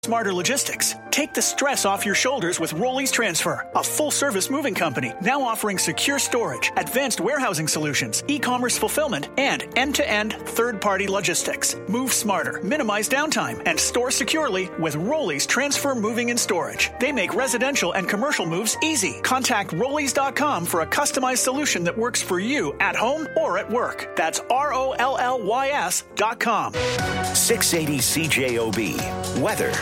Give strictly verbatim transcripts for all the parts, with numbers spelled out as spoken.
Smarter Logistics. Take the stress off your shoulders with Rollies Transfer, a full-service moving company now offering secure storage, advanced warehousing solutions, e-commerce fulfillment, and end-to-end third-party logistics. Move smarter, minimize downtime, and store securely with Rollies Transfer Moving and Storage. They make residential and commercial moves easy. Contact Rollies dot com for a customized solution that works for you at home or at work. That's R O L L Y S dot com. six eighty C J O B. Weather.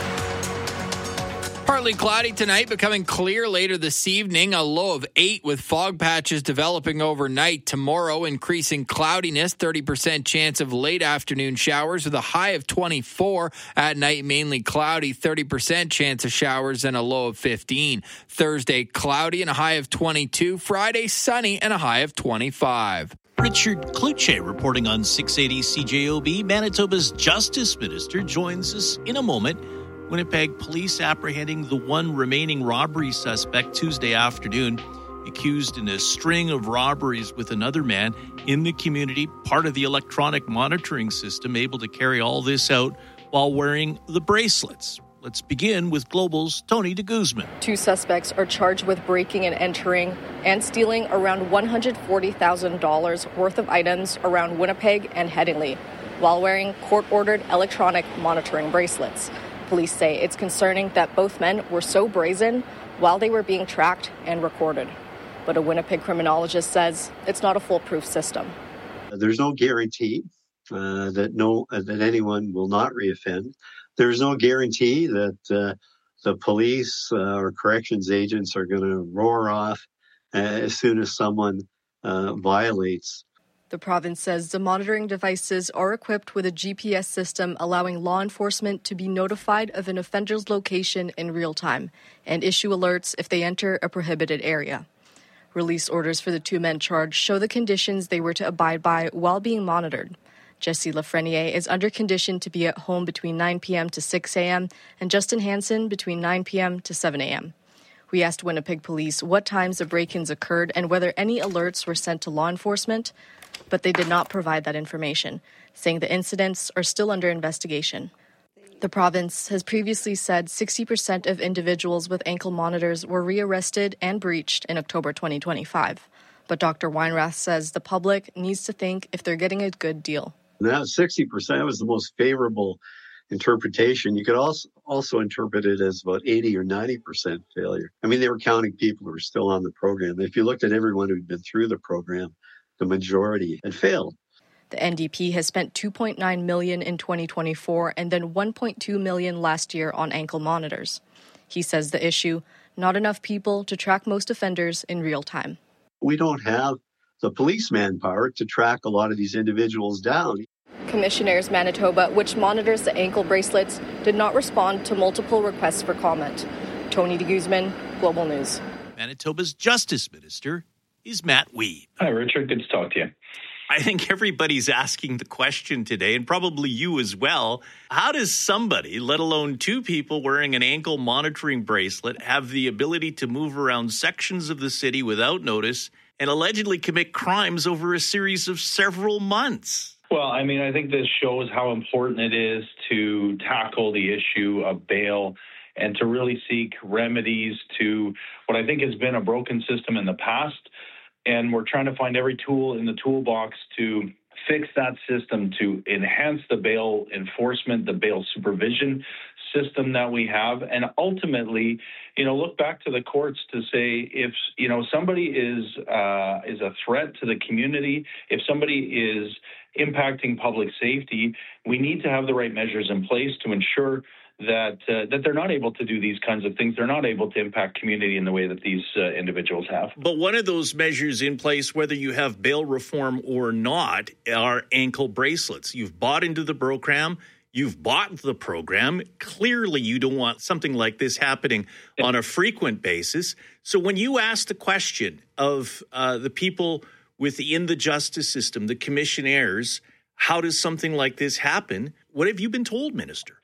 Partly cloudy tonight, becoming clear later this evening. A low of eight with fog patches developing overnight. Tomorrow, increasing cloudiness, thirty percent chance of late afternoon showers with a high of twenty-four. At night, mainly cloudy, thirty percent chance of showers and a low of fifteen. Thursday, cloudy and a high of twenty-two. Friday, sunny and a high of twenty-five. Richard Cloutier reporting on six eighty C J O B. Manitoba's Justice Minister joins us in a moment. Winnipeg police apprehending the one remaining robbery suspect Tuesday afternoon, accused in a string of robberies with another man in the community, part of the electronic monitoring system, able to carry all this out while wearing the bracelets. Let's begin with Global's Tony de Guzman. Two suspects are charged with breaking and entering and stealing around one hundred forty thousand dollars worth of items around Winnipeg and Headingley while wearing court-ordered electronic monitoring bracelets. Police say it's concerning that both men were so brazen while they were being tracked and recorded. But a Winnipeg criminologist says it's not a foolproof system. There's no guarantee uh, that no uh, that anyone will not reoffend. There's no guarantee that uh, the police uh, or corrections agents are going to roar off uh, as soon as someone uh, violates. The province says the monitoring devices are equipped with a G P S system allowing law enforcement to be notified of an offender's location in real time and issue alerts if they enter a prohibited area. Release orders for the two men charged show the conditions they were to abide by while being monitored. Jesse Lafreniere is under condition to be at home between nine p.m. to six a.m. and Justin Hansen between nine p.m. to seven a.m. We asked Winnipeg Police what times the break-ins occurred and whether any alerts were sent to law enforcement, but they did not provide that information, saying the incidents are still under investigation. The province has previously said sixty percent of individuals with ankle monitors were rearrested and breached in October twenty twenty-five. But Doctor Weinrath says the public needs to think if they're getting a good deal. That sixty percent was the most favorable interpretation. You could also also interpret it as about eighty or ninety percent failure. I mean, they were counting people who were still on the program. If you looked at everyone who'd been through the program, the majority had failed. The N D P has spent two point nine million dollars in twenty twenty-four and then one point two million dollars last year on ankle monitors. He says the issue, not enough people to track most offenders in real time. We don't have the police manpower to track a lot of these individuals down. Commissionaires Manitoba, which monitors the ankle bracelets, did not respond to multiple requests for comment. Tony de Guzman, Global News. Manitoba's Justice Minister is Matt Wiebe. Hi, Richard. Good to talk to you. I think everybody's asking the question today, and probably you as well. How does somebody, let alone two people wearing an ankle monitoring bracelet, have the ability to move around sections of the city without notice and allegedly commit crimes over a series of several months? Well, I mean, I think this shows how important it is to tackle the issue of bail and to really seek remedies to what I think has been a broken system in the past. And we're trying to find every tool in the toolbox to fix that system, to enhance the bail enforcement, the bail supervision system that we have, and ultimately, you know, look back to the courts to say if, you know, somebody is uh, is a threat to the community, if somebody is impacting public safety, we need to have the right measures in place to ensure that uh, that they're not able to do these kinds of things. They're not able to impact community in the way that these uh, individuals have. But one of those measures in place, whether you have bail reform or not, are ankle bracelets. You've bought into the program. You've bought the program. Clearly, you don't want something like this happening on a frequent basis. So when you ask the question of uh, the people within the justice system, the commissionaires, how does something like this happen? What have you been told, Minister?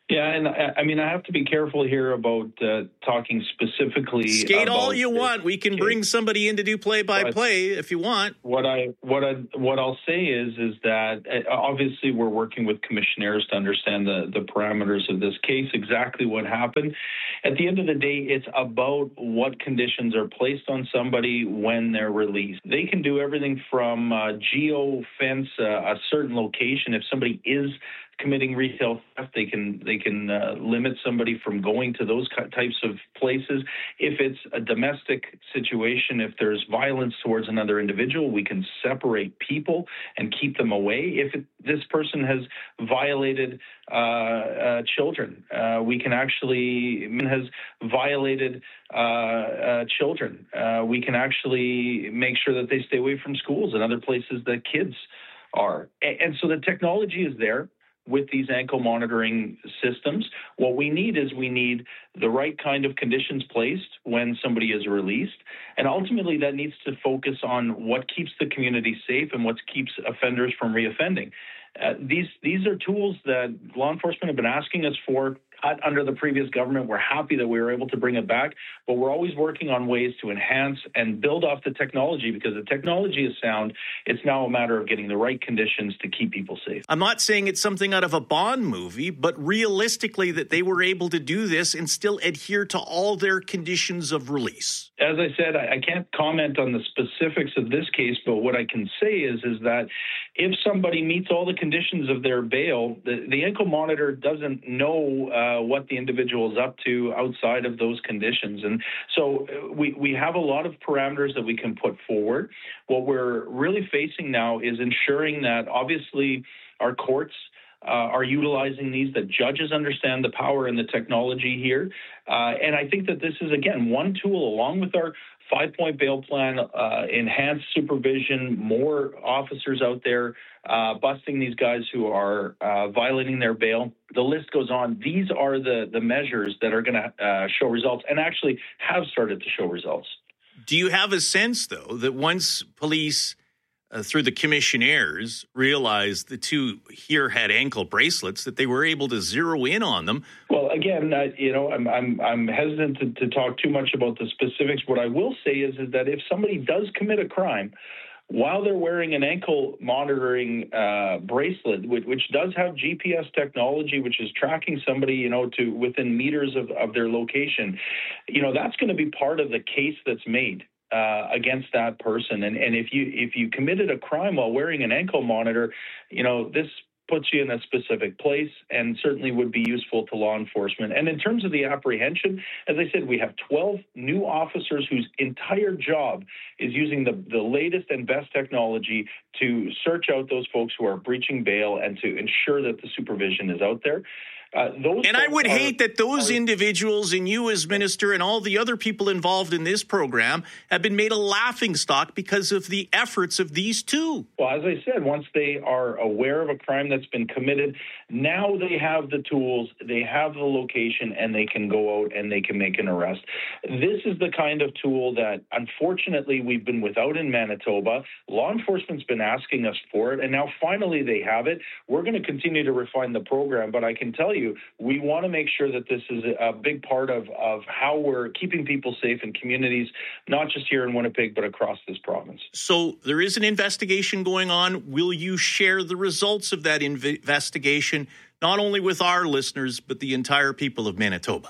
Yeah, and I, I mean, I have to be careful here about uh, talking specifically. Skate about all you this want. We can case. bring somebody in to do play-by-play if you want. What I what I what I'll say is is that uh, obviously we're working with commissionaires to understand the the parameters of this case, exactly what happened. At the end of the day, it's about what conditions are placed on somebody when they're released. They can do everything from uh, geo-fence uh, a certain location. If somebody is committing retail theft, they can they can uh, limit somebody from going to those types of places. If it's a domestic situation, if there's violence towards another individual, we can separate people and keep them away. If it, this person has violated uh, uh, children, uh, we can actually has violated uh, uh, children. Uh, we can actually make sure that they stay away from schools and other places that kids are. And, and so the technology is there with these ankle monitoring systems. What we need is we need the right kind of conditions placed when somebody is released. And ultimately, that needs to focus on what keeps the community safe and what keeps offenders from reoffending. Uh, these these are tools that law enforcement have been asking us for under the previous government. We're happy that we were able to bring it back, but we're always working on ways to enhance and build off the technology because the technology is sound. It's now a matter of getting the right conditions to keep people safe. I'm not saying it's something out of a Bond movie, but realistically that they were able to do this and still adhere to all their conditions of release. As I said, I can't comment on the specifics of this case, but what I can say is, is that if somebody meets all the conditions of their bail, the, the ankle monitor doesn't know uh, what the individual is up to outside of those conditions. And so we, we have a lot of parameters that we can put forward. What we're really facing now is ensuring that obviously our courts Uh, are utilizing these, that judges understand the power and the technology here. Uh, and I think that this is, again, one tool along with our five-point bail plan, uh, enhanced supervision, more officers out there uh, busting these guys who are uh, violating their bail. The list goes on. These are the, the measures that are going to uh, show results and actually have started to show results. Do you have a sense, though, that once police Uh, through the commissionaires, realized the two here had ankle bracelets, that they were able to zero in on them? Well, again, uh, you know, I'm I'm I'm hesitant to, to talk too much about the specifics. What I will say is is that if somebody does commit a crime while they're wearing an ankle monitoring uh, bracelet, which, which does have G P S technology, which is tracking somebody, you know, to within meters of, of their location, you know, that's going to be part of the case that's made Uh, against that person. And and if you if you committed a crime while wearing an ankle monitor, you know, this puts you in a specific place and certainly would be useful to law enforcement. And in terms of the apprehension, as I said, we have twelve new officers whose entire job is using the, the latest and best technology to search out those folks who are breaching bail and to ensure that the supervision is out there. Uh, those and I would are, hate that those are, individuals and you as minister and all the other people involved in this program have been made a laughingstock because of the efforts of these two. Well, as I said, once they are aware of a crime that's been committed, now they have the tools, they have the location, and they can go out and they can make an arrest. This is the kind of tool that, unfortunately, we've been without in Manitoba. Law enforcement's been asking us for it, and now finally they have it. We're going to continue to refine the program, but I can tell you, we want to make sure that this is a big part of, of how we're keeping people safe in communities, not just here in Winnipeg, but across this province. So there is an investigation going on. Will you share the results of that inv- investigation, not only with our listeners, but the entire people of Manitoba?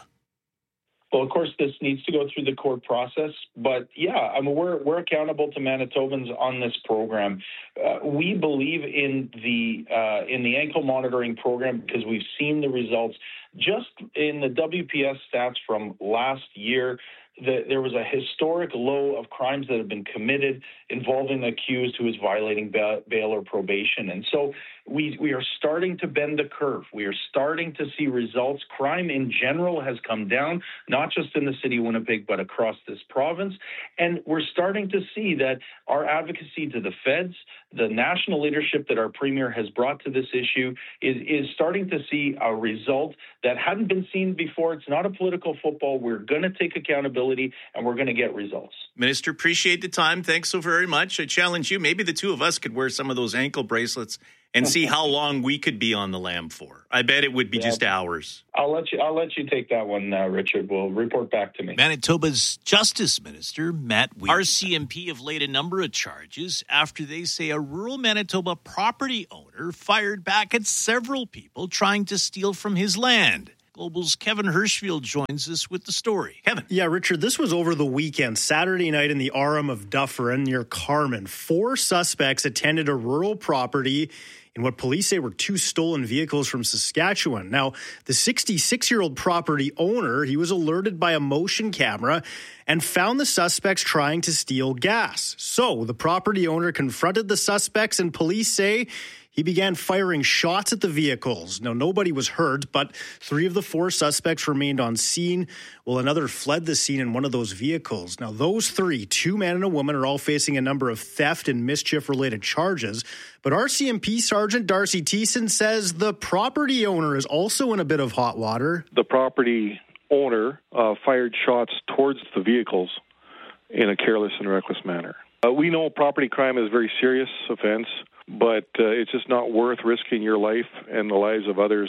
Well, of course, this needs to go through the court process, but yeah, I mean, we're we're accountable to Manitobans on this program. Uh, we believe in the uh, in the ankle monitoring program because we've seen the results. Just in the W P S stats from last year, the, there was a historic low of crimes that have been committed involving the accused who is violating bail, bail or probation, and so we we are starting to bend the curve. We are starting to see results. Crime in general has come down, not just in the city of Winnipeg, but across this province. And we're starting to see that our advocacy to the feds, the national leadership that our premier has brought to this issue is, is starting to see a result that hadn't been seen before. It's not a political football. We're going to take accountability and we're going to get results. Minister, appreciate the time. Thanks so very much. I challenge you. Maybe the two of us could wear some of those ankle bracelets and see how long we could be on the lam for. I bet it would be yeah. just hours. I'll let you. I'll let you take that one, uh, Richard. Will report back to me. Manitoba's Justice Minister Matt Wheaton. R C M P have laid a number of charges after they say a rural Manitoba property owner fired back at several people trying to steal from his land. Global's Kevin Hirschfield joins us with the story. Kevin. Yeah, Richard, this was over the weekend, Saturday night in the Aram of Dufferin near Carman. Four suspects attended a rural property in what police say were two stolen vehicles from Saskatchewan. Now, the sixty-six-year-old property owner, he was alerted by a motion camera and found the suspects trying to steal gas. So the property owner confronted the suspects, and police say he began firing shots at the vehicles. Now, nobody was hurt, but three of the four suspects remained on scene, while another fled the scene in one of those vehicles. Now, those three, two men and a woman, are all facing a number of theft and mischief-related charges. But R C M P Sergeant Darcy Thiessen says the property owner is also in a bit of hot water. The property owner uh, fired shots towards the vehicles in a careless and reckless manner. Uh, we know property crime is a very serious offense, but uh, it's just not worth risking your life and the lives of others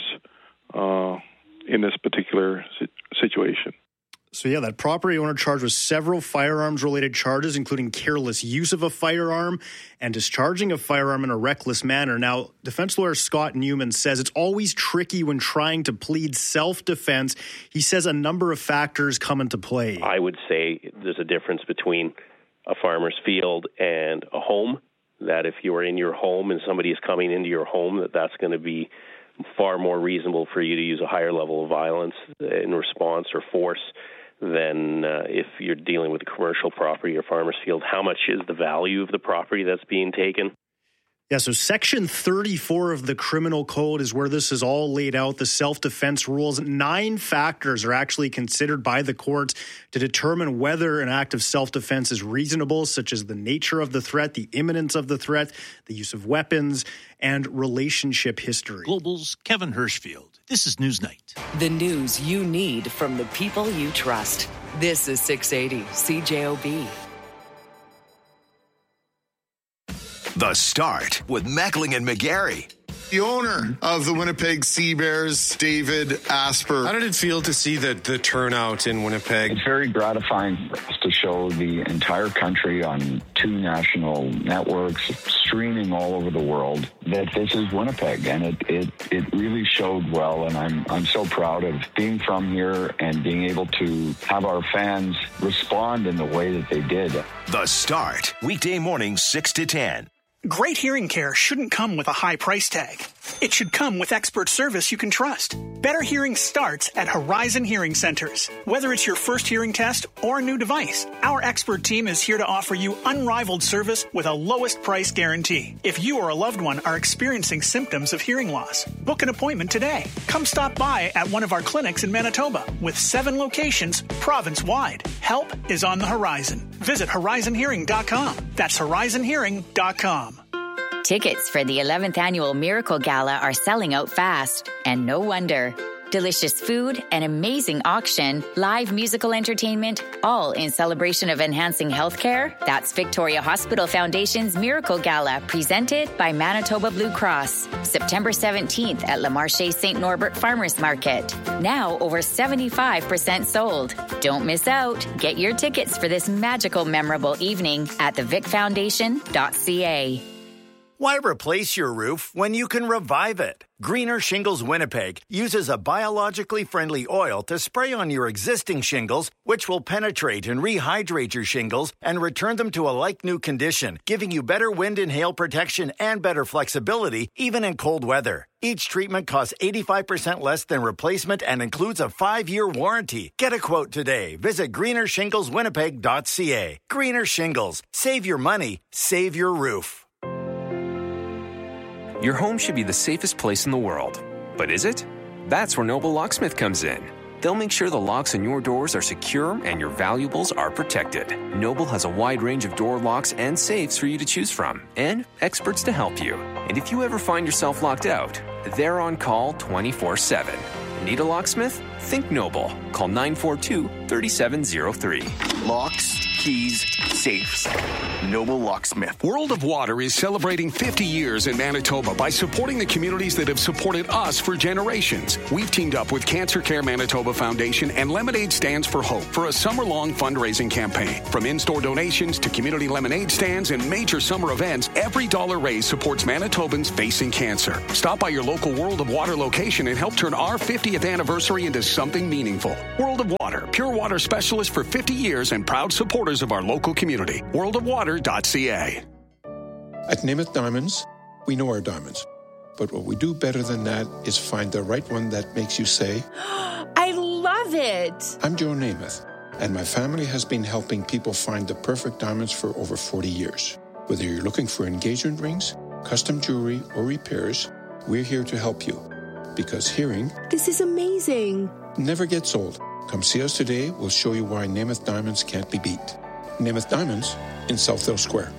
uh, in this particular situation. So, yeah, that property owner charged with several firearms-related charges, including careless use of a firearm and discharging a firearm in a reckless manner. Now, defense lawyer Scott Newman says it's always tricky when trying to plead self-defense. He says a number of factors come into play. I would say there's a difference between a farmer's field and a home, that if you are in your home and somebody is coming into your home, that that's going to be far more reasonable for you to use a higher level of violence in response or force than uh, if you're dealing with a commercial property or farmer's field. How much is the value of the property that's being taken? Yeah, so Section thirty-four of the Criminal Code is where this is all laid out, the self-defense rules. Nine factors are actually considered by the courts to determine whether an act of self-defense is reasonable, such as the nature of the threat, the imminence of the threat, the use of weapons, and relationship history. Global's Kevin Hirschfield. This is Newsnight. The news you need from the people you trust. This is six eighty C J O B. The Start with Mackling and McGarry. The owner of the Winnipeg Sea Bears, David Asper. How did it feel to see the, the turnout in Winnipeg? It's very gratifying for us to show the entire country on two national networks, streaming all over the world, that this is Winnipeg. And it, it, it really showed well. And I'm, I'm so proud of being from here and being able to have our fans respond in the way that they did. The Start, weekday mornings six to ten. Great hearing care shouldn't come with a high price tag. It should come with expert service you can trust. Better hearing starts at Horizon Hearing Centers. Whether it's your first hearing test or a new device, our expert team is here to offer you unrivaled service with a lowest price guarantee. If you or a loved one are experiencing symptoms of hearing loss, book an appointment today. Come stop by at one of our clinics in Manitoba with seven locations province-wide. Help is on the horizon. Visit horizon hearing dot com. That's horizon hearing dot com. Tickets for the eleventh Annual Miracle Gala are selling out fast, and no wonder. Delicious food, an amazing auction, live musical entertainment, all in celebration of enhancing healthcare. That's Victoria Hospital Foundation's Miracle Gala, presented by Manitoba Blue Cross. September seventeenth at Le Marché Saint Norbert Farmers Market. Now over seventy-five percent sold. Don't miss out. Get your tickets for this magical, memorable evening at the vic foundation dot c a. Why replace your roof when you can revive it? Greener Shingles Winnipeg uses a biologically friendly oil to spray on your existing shingles, which will penetrate and rehydrate your shingles and return them to a like-new condition, giving you better wind and hail protection and better flexibility, even in cold weather. Each treatment costs eighty-five percent less than replacement and includes a five-year warranty. Get a quote today. Visit greener shingles winnipeg dot c a. Greener Shingles. Save your money. Save your roof. Your home should be the safest place in the world. But is it? That's where Noble Locksmith comes in. They'll make sure the locks on your doors are secure and your valuables are protected. Noble has a wide range of door locks and safes for you to choose from, and experts to help you. And if you ever find yourself locked out, they're on call twenty-four seven. Need a locksmith? Think Noble. Call nine four two, three seven zero three. Locks, keys, safes. Noble Locksmith. World of Water is celebrating fifty years in Manitoba by supporting the communities that have supported us for generations. We've teamed up with Cancer Care Manitoba Foundation and Lemonade Stands for Hope for a summer-long fundraising campaign. From in-store donations to community lemonade stands and major summer events, every dollar raised supports Manitobans facing cancer. Stop by your local World of Water location and help turn our fiftieth anniversary into something meaningful. World of Water, pure water specialist for fifty years and proud supporters of our local community. world of water dot c a. At Namath Diamonds, we know our diamonds. But what we do better than that is find the right one that makes you say, I love it. I'm Joe Namath, and my family has been helping people find the perfect diamonds for over forty years. Whether you're looking for engagement rings, custom jewelry, or repairs, we're here to help you. Because hearing, this is amazing, never gets old. Come see us today. We'll show you why Namath Diamonds can't be beat. Namath Diamonds in Southdale Square.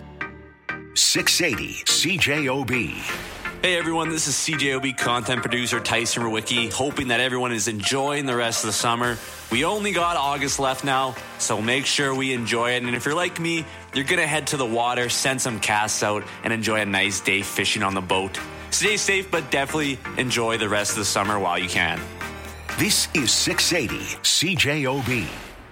six eighty C J O B. Hey everyone, this is C J O B content producer Tyson Rewicki, hoping that everyone is enjoying the rest of the summer. We only got August left now, so make sure we enjoy it. And if you're like me, you're going to head to the water, send some casts out, and enjoy a nice day fishing on the boat. Stay safe, but definitely enjoy the rest of the summer while you can. This is six eighty C J O B.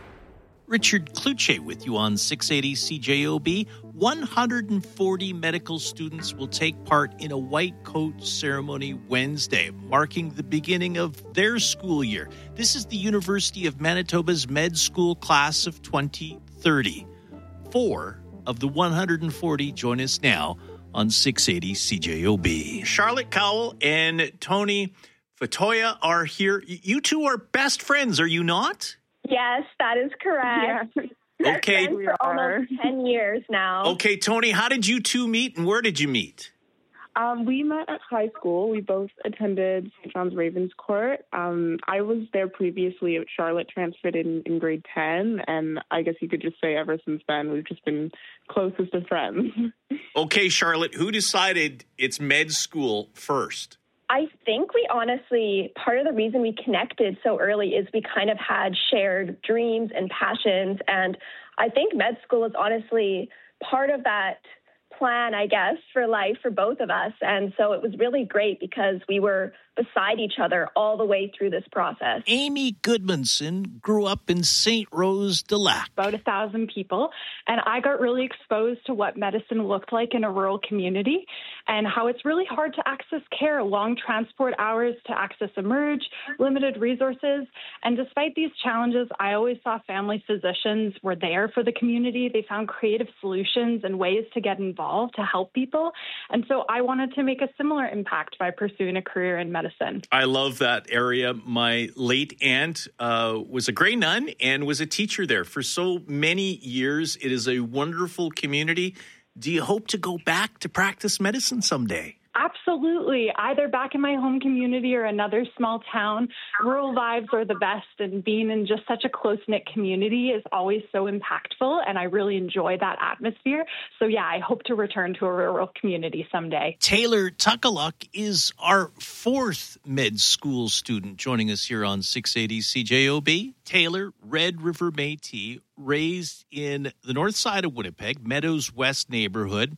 Richard Kluche with you on six eighty C J O B. one hundred forty medical students will take part in a white coat ceremony Wednesday, marking the beginning of their school year. This is the University of Manitoba's med school class of twenty thirty. Four of the one hundred forty join us now on six eighty C J O B. Charlotte Cowell and Tony Fatoya are here. You two are best friends, are you not? Yes, that is correct. Yeah. Okay. Friends for almost ten years now. Okay, Tony, how did you two meet and where did you meet? Um, we met at high school. We both attended Saint John's Ravenscourt. Um, I was there previously. Charlotte transferred in, in grade ten, and I guess you could just say ever since then we've just been closest of friends. Okay, Charlotte, who decided it's med school first? I think we honestly, part of the reason we connected so early is we kind of had shared dreams and passions. And I think med school is honestly part of that plan, I guess, for life for both of us. And so it was really great because we were beside each other all the way through this process. Amy Goodmanson grew up in Saint Rose de Lac. About a thousand people. And I got really exposed to what medicine looked like in a rural community and how it's really hard to access care, long transport hours to access Emerge, limited resources. And despite these challenges, I always saw family physicians were there for the community. They found creative solutions and ways to get involved to help people. And so I wanted to make a similar impact by pursuing a career in medicine. I love that area. My late aunt uh, was a Grey Nun and was a teacher there for so many years. It is a wonderful community. Do you hope to go back to practice medicine someday? Absolutely. Either back in my home community or another small town. Rural vibes are the best, and being in just such a close-knit community is always so impactful, and I really enjoy that atmosphere. So, yeah, I hope to return to a rural community someday. Taylor Tuckaluck is our fourth med school student joining us here on six eighty C J O B. Taylor, Red River Métis, raised in the north side of Winnipeg, Meadows West neighborhood.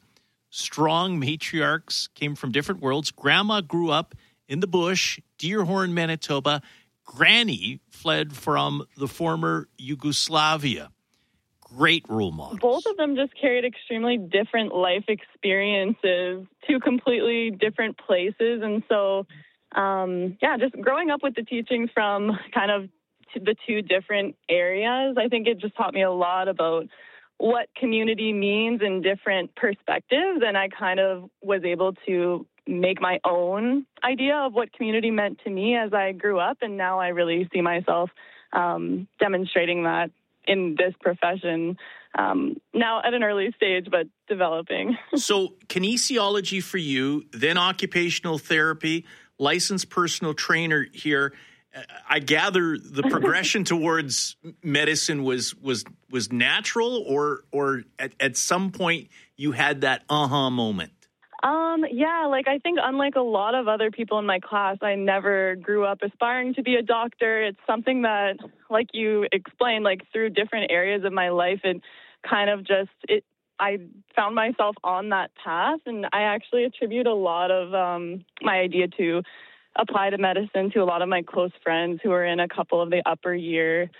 Strong matriarchs came from different worlds. Grandma grew up in the bush, Deerhorn, Manitoba. Granny fled from the former Yugoslavia. Great role models. Both of them just carried extremely different life experiences, two completely different places. And so, um, yeah, just growing up with the teachings from kind of the two different areas, I think it just taught me a lot about what community means in different perspectives. And I kind of was able to make my own idea of what community meant to me as I grew up. And now I really see myself um, demonstrating that in this profession um, now at an early stage, but developing. So kinesiology for you, then occupational therapy, licensed personal trainer here. I gather the progression towards medicine was was was natural, or or at, at some point you had that aha moment. Um, yeah, like I think unlike a lot of other people in my class, I never grew up aspiring to be a doctor. It's something that, like you explained, like through different areas of my life, it kind of just, it, I found myself on that path, and I actually attribute a lot of um, my idea to apply to medicine to a lot of my close friends who are in a couple of the upper year,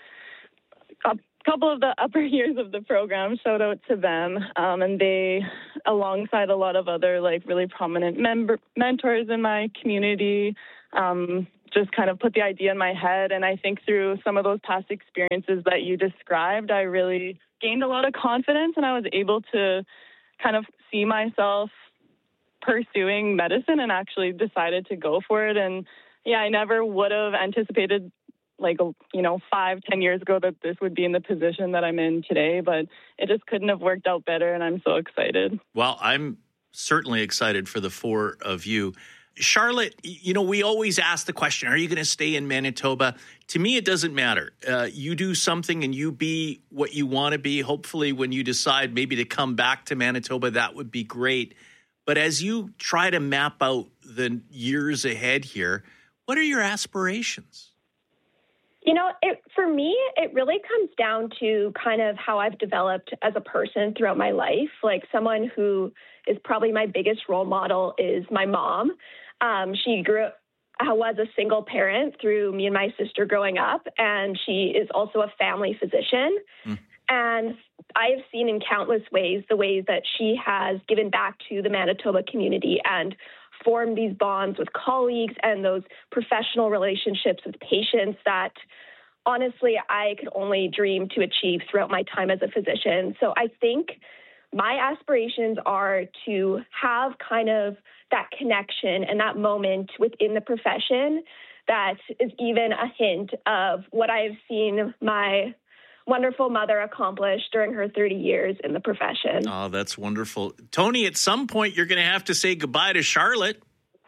a couple of the upper years of the program. Shout out to them. Um, and they, alongside a lot of other like really prominent member, mentors in my community, um, just kind of put the idea in my head. And I think through some of those past experiences that you described, I really gained a lot of confidence, and I was able to kind of see myself pursuing medicine and actually decided to go for it. And yeah, I never would have anticipated like, you know, five, ten years ago that this would be in the position that I'm in today, but it just couldn't have worked out better. And I'm so excited. Well, I'm certainly excited for the four of you. Charlotte, you know, we always ask the question, are you going to stay in Manitoba? To me, it doesn't matter. Uh, you do something and you be what you want to be. Hopefully, when you decide maybe to come back to Manitoba, that would be great. But as you try to map out the years ahead here, what are your aspirations? You know, it, for me, it really comes down to kind of how I've developed as a person throughout my life. Like, someone who is probably my biggest role model is my mom. Um, she grew up, was a single parent through me and my sister growing up, and she is also a family physician. Mm. And I have seen in countless ways the ways that she has given back to the Manitoba community and formed these bonds with colleagues and those professional relationships with patients that honestly I could only dream to achieve throughout my time as a physician. So I think my aspirations are to have kind of that connection and that moment within the profession that is even a hint of what I have seen my wonderful mother accomplish during her thirty years in the profession. Oh, that's wonderful. Tony, at some point, you're going to have to say goodbye to Charlotte.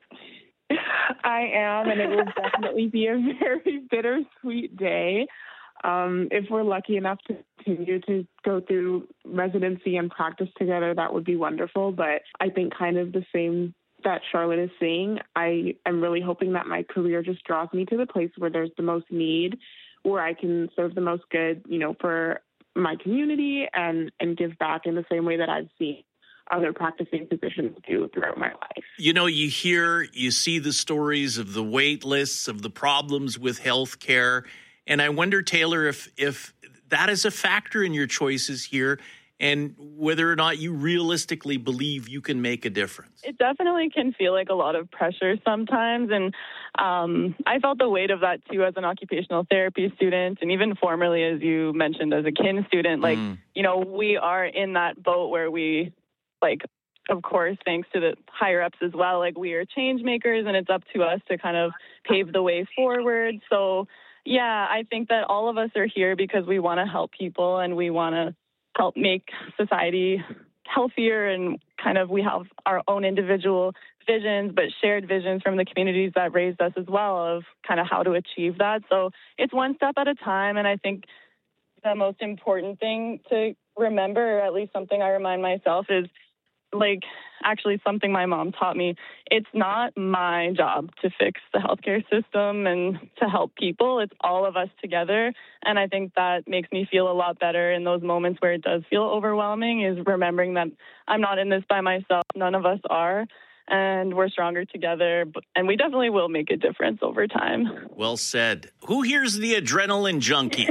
I am, and it will definitely be a very bittersweet day. Um, if we're lucky enough to continue to go through residency and practice together, that would be wonderful. But I think kind of the same that Charlotte is saying, I am really hoping that my career just draws me to the place where there's the most need, where I can serve the most good, you know, for my community and, and give back in the same way that I've seen other practicing physicians do throughout my life. You know, you hear, you see the stories of the wait lists, of the problems with healthcare. And I wonder, Taylor, if if that is a factor in your choices here and whether or not you realistically believe you can make a difference. It definitely can feel like a lot of pressure sometimes. And um, I felt the weight of that, too, as an occupational therapy student. And even formerly, as you mentioned, as a kin student, like, mm. you know, we are in that boat where we, like, of course, thanks to the higher ups as well, like, we are change makers and it's up to us to kind of pave the way forward. So, yeah, I think that all of us are here because we want to help people and we want to help make society healthier, and kind of we have our own individual visions, but shared visions from the communities that raised us as well of kind of how to achieve that. So it's one step at a time. And I think the most important thing to remember, or at least something I remind myself, is like actually something my mom taught me. It's not my job to fix the healthcare system and to help people. It's all of us together. And I think that makes me feel a lot better in those moments where it does feel overwhelming, is remembering that I'm not in this by myself. None of us are. And we're stronger together. And we definitely will make a difference over time. Well said. Who here's the adrenaline junkie?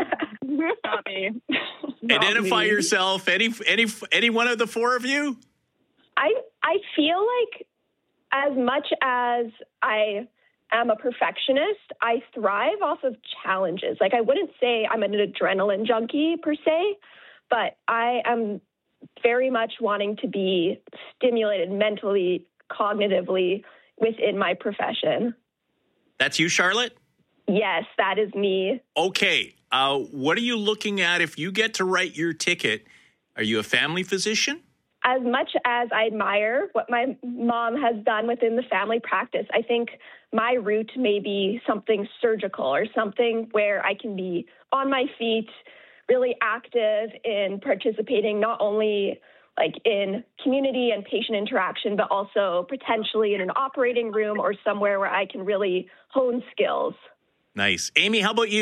Not me. Not Identify me. yourself. Any, any, any one of the four of you? I I feel like as much as I am a perfectionist, I thrive off of challenges. Like, I wouldn't say I'm an adrenaline junkie per se, but I am very much wanting to be stimulated mentally, cognitively within my profession. That's you, Charlotte? Yes, that is me. Okay. Uh, what are you looking at if you get to write your ticket? Are you a family physician? As much as I admire what my mom has done within the family practice, I think my route may be something surgical or something where I can be on my feet, really active in participating not only like in community and patient interaction, but also potentially in an operating room or somewhere where I can really hone skills. Nice. Amy, how about you?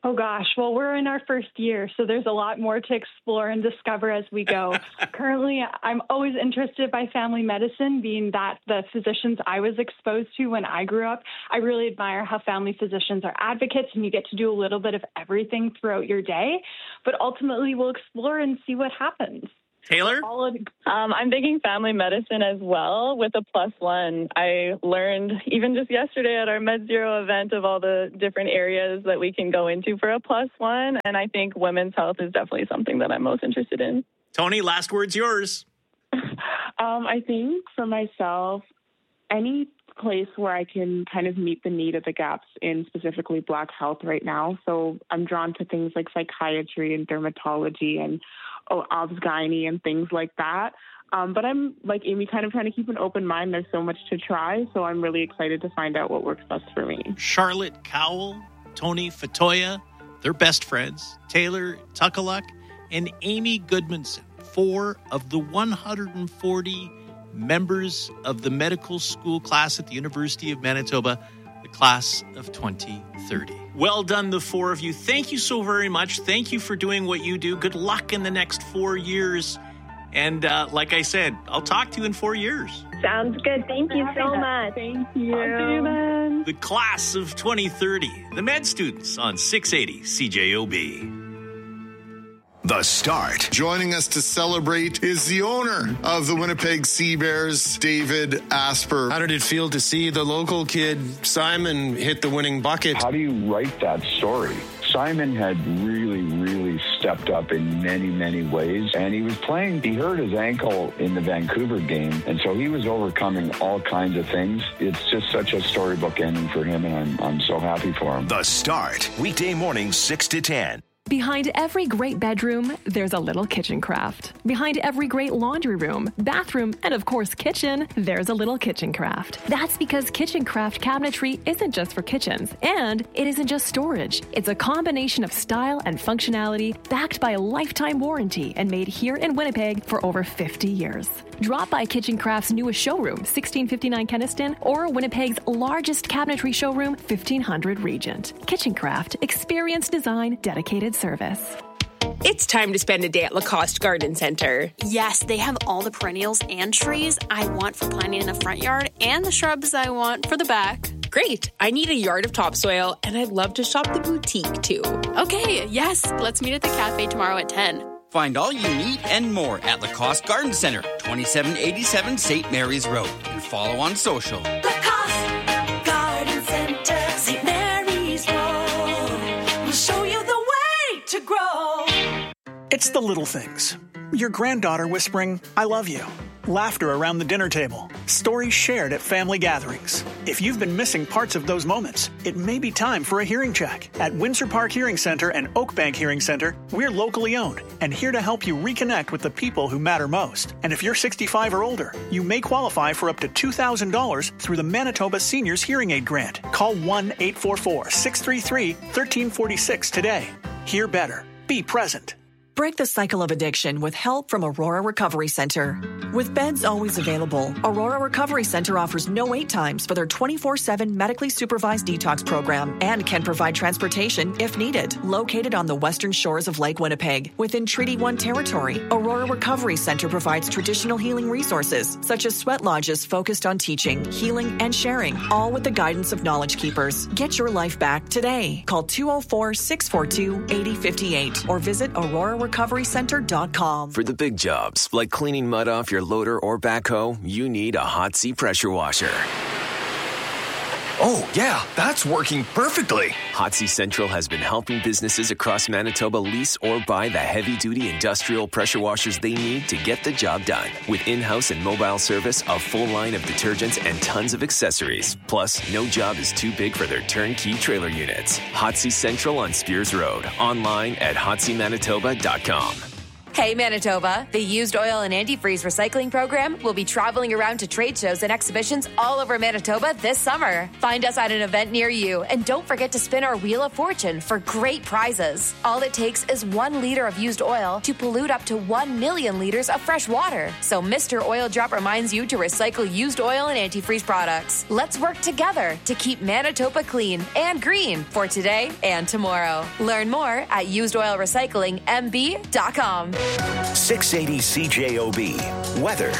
Oh, gosh. Well, we're in our first year, so there's a lot more to explore and discover as we go. Currently, I'm always interested by family medicine, being that the physicians I was exposed to when I grew up. I really admire how family physicians are advocates, and you get to do a little bit of everything throughout your day. But ultimately, we'll explore and see what happens. Taylor? Um, I'm thinking family medicine as well with a plus one. I learned even just yesterday at our Med Zero event of all the different areas that we can go into for a plus one. And I think women's health is definitely something that I'm most interested in. Tony, last word's yours. um, I think for myself, any place where I can kind of meet the need of the gaps in specifically Black health right now. So I'm drawn to things like psychiatry and dermatology and oh, obs-gynae and things like that. Um, but I'm, like Amy, kind of trying to keep an open mind. There's so much to try, so I'm really excited to find out what works best for me. Charlotte Cowell, Tony Fatoya, they're best friends. Taylor Tuckaluck, and Amy Goodmanson, four of the one hundred forty members of the medical school class at the University of Manitoba, the class of twenty thirty. Well done, the four of you. Thank you so very much. Thank you for doing what you do. Good luck in the next four years. And uh, like I said, I'll talk to you in four years. Sounds good. Thank you so much. Thank you. I'll see you then. The class of twenty thirty, the med students on six eighty C J O B. The Start. Joining us to celebrate is the owner of the Winnipeg Sea Bears, David Asper. How did it feel to see the local kid, Simon, hit the winning bucket? How do you write that story? Simon had really, really stepped up in many, many ways. And he was playing, he hurt his ankle in the Vancouver game. And so he was overcoming all kinds of things. It's just such a storybook ending for him. And I'm, I'm so happy for him. The Start. Weekday mornings, six to ten. Behind every great bedroom, there's a little kitchen craft. Behind every great laundry room, bathroom, and of course kitchen, there's a little kitchen craft. That's because kitchen craft cabinetry isn't just for kitchens, and it isn't just storage. It's a combination of style and functionality backed by a lifetime warranty and made here in Winnipeg for over fifty years. Drop by Kitchen Craft's newest showroom, sixteen fifty-nine Kenniston, or Winnipeg's largest cabinetry showroom, fifteen hundred Regent. Kitchen Craft, experience design, dedicated service. It's time to spend a day at Lacoste Garden Center. Yes, they have all the perennials and trees I want for planting in the front yard and the shrubs I want for the back. Great. I need a yard of topsoil, and I'd love to shop the boutique, too. Okay, yes. Let's meet at the cafe tomorrow at ten. Find all you need and more at Lacoste Garden Center, twenty-seven eighty-seven Saint Mary's Road. And follow on social. Lacoste Garden Center, Saint Mary's Road. We'll show you the way to grow. It's the little things. Your granddaughter whispering, "I love you." Laughter around the dinner table. Stories shared at family gatherings. If you've been missing parts of those moments, it may be time for a hearing check. At Windsor Park Hearing Center and Oakbank Hearing Center, we're locally owned and here to help you reconnect with the people who matter most. And if you're sixty-five or older, you may qualify for up to two thousand dollars through the Manitoba Seniors Hearing Aid Grant. Call one eight four four, six three three, one three four six today. Hear better. Be present. Break the cycle of addiction with help from Aurora Recovery Center. With beds always available, Aurora Recovery Center offers no wait times for their twenty-four seven medically supervised detox program and can provide transportation if needed. Located on the western shores of Lake Winnipeg, within Treaty one territory, Aurora Recovery Center provides traditional healing resources, such as sweat lodges focused on teaching, healing, and sharing, all with the guidance of Knowledge Keepers. Get your life back today. Call two oh four, six four two, eight oh five eight or visit aurora recovery center dot com. For the big jobs, like cleaning mud off your loader or backhoe, you need a Hot Sea pressure washer. Oh, yeah, that's working perfectly. Hot Sea Central has been helping businesses across Manitoba lease or buy the heavy-duty industrial pressure washers they need to get the job done. With in-house and mobile service, a full line of detergents, and tons of accessories. Plus, no job is too big for their turnkey trailer units. Hot Sea Central on Spears Road. Online at hot sea manitoba dot com. Hey Manitoba, the Used Oil and Antifreeze Recycling Program will be traveling around to trade shows and exhibitions all over Manitoba this summer. Find us at an event near you, and don't forget to spin our Wheel of Fortune for great prizes. All it takes is one liter of used oil to pollute up to one million liters of fresh water. So Mister Oil Drop reminds you to recycle used oil and antifreeze products. Let's work together to keep Manitoba clean and green for today and tomorrow. Learn more at used oil recycling m b dot com. six eighty C J O B. Weather.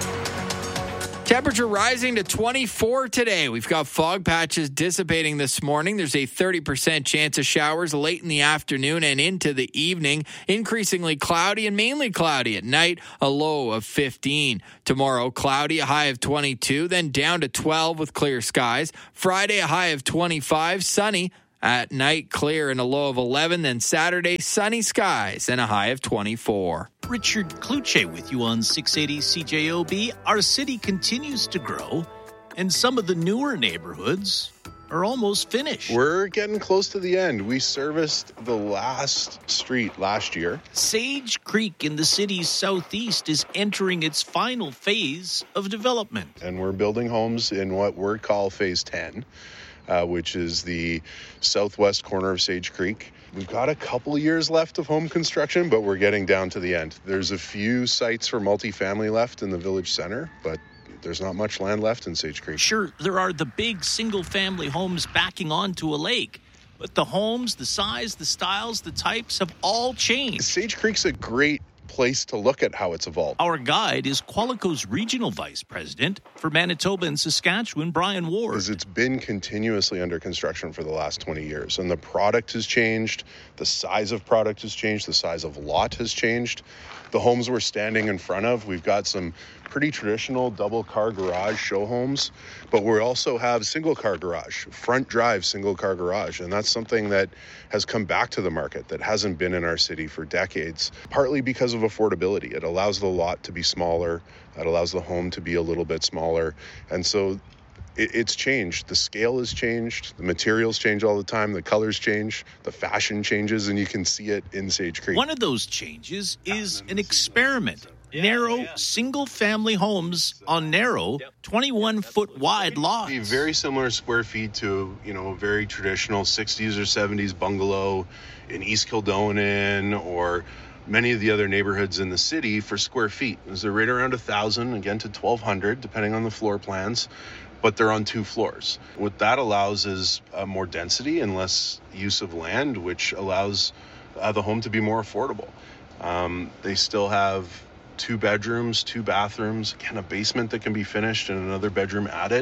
Temperature rising to twenty-four today. We've got fog patches dissipating this morning. There's a thirty percent chance of showers late in the afternoon and into the evening. Increasingly cloudy and mainly cloudy at night, a low of fifteen. Tomorrow, cloudy, a high of twenty-two, then down to twelve with clear skies. Friday, a high of twenty-five, sunny. At night, clear and a low of eleven. Then Saturday, sunny skies and a high of twenty-four. Richard Kluche with you on six eighty C J O B. Our city continues to grow, and some of the newer neighborhoods are almost finished. We're getting close to the end. We serviced the last street last year. Sage Creek in the city's southeast is entering its final phase of development. And we're building homes in what we call Phase ten. Uh, which is the southwest corner of Sage Creek. We've got a couple years left of home construction, but we're getting down to the end. There's a few sites for multifamily left in the village center, but there's not much land left in Sage Creek. Sure, there are the big single-family homes backing onto a lake, but the homes, the size, the styles, the types have all changed. Sage Creek's a great place to look at how it's evolved. Our guide is Qualico's Regional Vice President for Manitoba and Saskatchewan, Brian Ward. Because it's been continuously under construction for the last twenty years, and the product has changed, the size of product has changed, the size of lot has changed. The homes we're standing in front of, we've got some pretty traditional double car garage show homes, but we also have single car garage, front drive single car garage. And that's something that has come back to the market that hasn't been in our city for decades, partly because of affordability. It allows the lot to be smaller. It allows the home to be a little bit smaller. And so it, it's changed. The scale has changed. The materials change all the time. The colors change. The fashion changes, and you can see it in Sage Creek. One of those changes is an experiment. Yeah, narrow, yeah. single-family homes on narrow, twenty-one-foot wide lots. Be very similar square feet to, you know, a very traditional sixties or seventies bungalow in East Kildonan or many of the other neighborhoods in the city for square feet. They're right around one thousand, again to twelve hundred, depending on the floor plans, but they're on two floors. What that allows is uh, more density and less use of land, which allows uh, the home to be more affordable. Um, they still have two bedrooms, two bathrooms, again, a basement that can be finished and another bedroom added,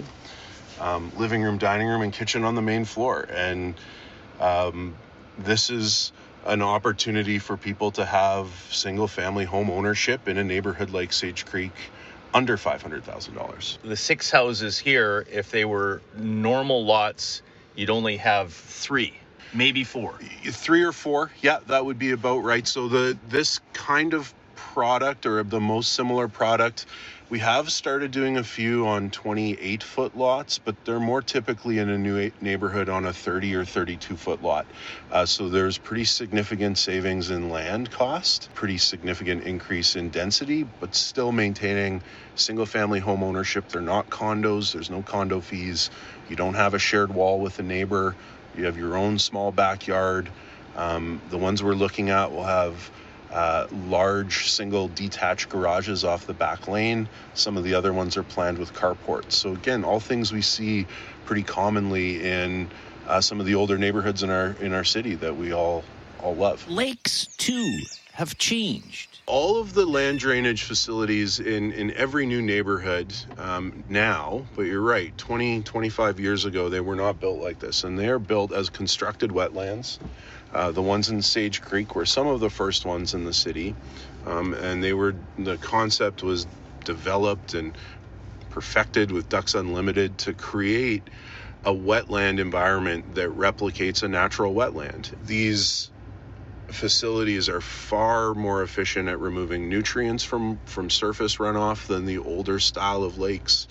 um, living room, dining room, and kitchen on the main floor. And um, this is an opportunity for people to have single-family home ownership in a neighborhood like Sage Creek under five hundred thousand dollars. The six houses here, if they were normal lots, you'd only have three. Maybe four. Three or four, yeah, that would be about right. So the this kind of product, or the most similar product, we have started doing a few on twenty-eight foot lots, but they're more typically in a new neighborhood on a thirty or thirty-two foot lot. Uh, so there's pretty significant savings in land cost, pretty significant increase in density, but still maintaining single family home ownership. They're not condos. There's no condo fees. You don't have a shared wall with a neighbor. You have your own small backyard. Um, the ones we're looking at will have Uh, large single detached garages off the back lane. Some of the other ones are planned with carports. So again, all things we see pretty commonly in uh, some of the older neighborhoods in our in our city that we all all love. Lakes too have changed. All of the land drainage facilities in, in every new neighborhood um, now, but you're right, twenty, twenty-five years ago, they were not built like this. And they are built as constructed wetlands. Uh, the ones in Sage Creek were some of the first ones in the city. Um, and they were, the concept was developed and perfected with Ducks Unlimited to create a wetland environment that replicates a natural wetland. These facilities are far more efficient at removing nutrients from, from surface runoff than the older style of lakes